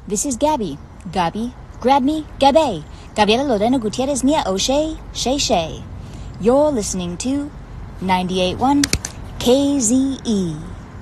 This is Gabby. Gabi, grab me, Gabe. Gabriela Lorena Gutierrez Nia O'Shea, Shay. You're listening to 98.1 KZE.